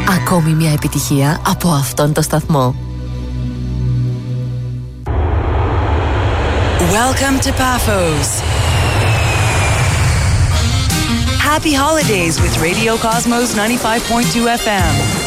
Ακόμη μια επιτυχία από αυτόν τον σταθμό. Welcome to Paphos. Happy holidays with Radio Cosmos 95.2 FM.